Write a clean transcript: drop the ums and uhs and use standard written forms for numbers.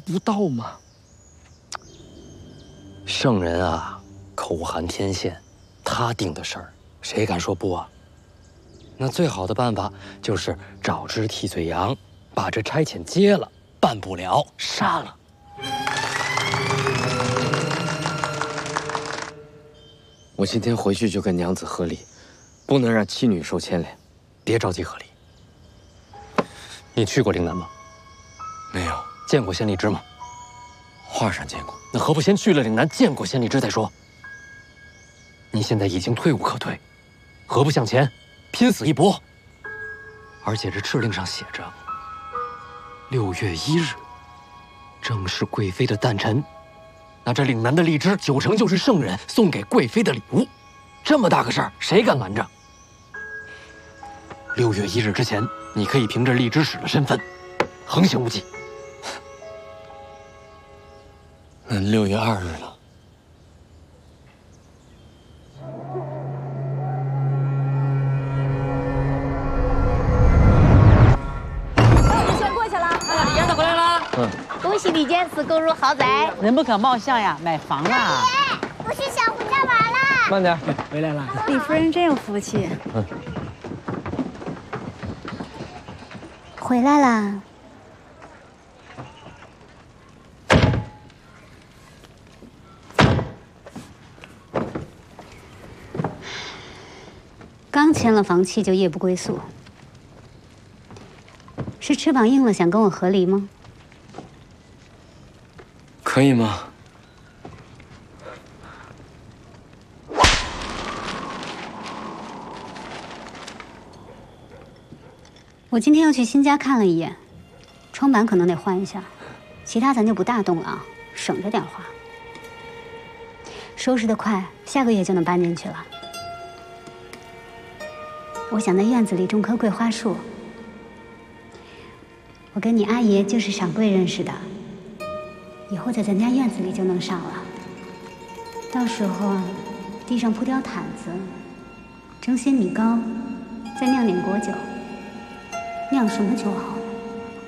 不到吗？ 圣人啊，口含天线，他定的事儿，谁敢说不啊？那最好的办法就是找只替罪羊，把这差遣接了，办不了杀了。 我今天回去就跟娘子和离，不能让妻女受牵连。 别着急和离。你去过岭南吗？ 没有， 见过仙荔枝吗？ 画上见过。 那何不先去了岭南，见过仙荔枝再说？你现在已经退无可退，何不向前，拼死一搏？而且这敕令上写着，6月1日，正是贵妃的诞辰。那这岭南的荔枝9成就是圣人送给贵妃的礼物。这么大个事儿，谁敢拦着？6月1日之前，你可以凭着荔枝使的身份，横行无忌。 那6月2日呢？ 我先过去了。 李丫头回来啦！ 恭喜李监此购入豪宅， 人不可貌相呀，买房啦！ 不是想回家玩了。 慢点， 回来了。 李夫人真有福气。 回来啦。 刚签了房契就夜不归宿，是翅膀硬了想跟我和离吗？ 可以吗？ 我今天又去新家看了一眼，窗板可能得换一下，其他咱就不大动了啊，省着点花。收拾得快，下个月就能搬进去了。我想在院子里种棵桂花树。我跟你阿爷就是赏桂认识的，以后在咱家院子里就能赏了。到时候地上铺条毯子，蒸些米糕，再酿点果酒，酿什么酒好？